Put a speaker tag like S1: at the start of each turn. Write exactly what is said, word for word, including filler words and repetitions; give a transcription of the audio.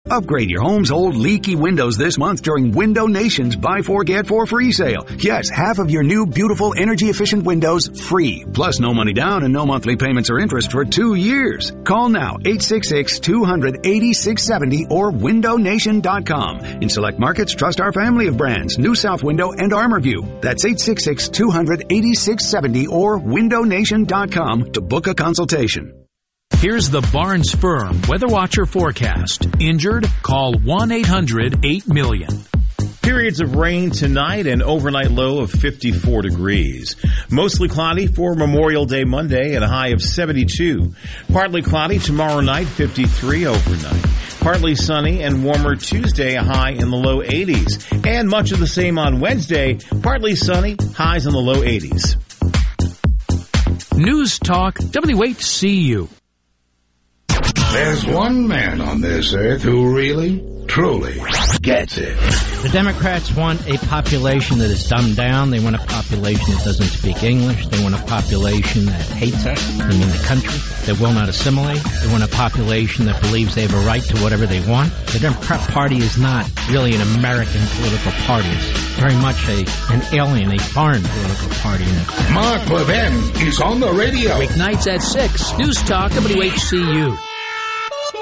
S1: Upgrade your home's old leaky windows this month during Window Nation's Buy Four, Get Four Free sale. Yes, half of your new, beautiful, energy-efficient windows free. Plus no money down and no monthly payments or interest for two years. Call now, eight six six, two hundred, eighty-six seventy or window nation dot com. In select markets, trust our family of brands, New South Window and ArmorView. That's eight six six, two hundred, eighty-six seventy or window nation dot com to book a consultation.
S2: Here's the Barnes Firm Weather Watcher forecast. Injured? Call one eight hundred eight million.
S3: Periods of rain tonight, an overnight low of fifty-four degrees. Mostly cloudy for Memorial Day Monday at a high of seventy-two. Partly cloudy tomorrow night, fifty-three overnight. Partly sunny and warmer Tuesday, a high in the low eighties. And much of the same on Wednesday, partly sunny, highs in the low eighties.
S2: News Talk W H C U.
S4: There's one man on this earth who really, truly gets it.
S5: The Democrats want a population that is dumbed down. They want a population that doesn't speak English. They want a population that hates us, I mean the country, that will not assimilate. They want a population that believes they have a right to whatever they want. The Democrat Party is not really an American political party. It's very much a an alien, a foreign political party.
S4: Mark Levin is on the radio.
S2: Weeknights at six. News Talk W H C U.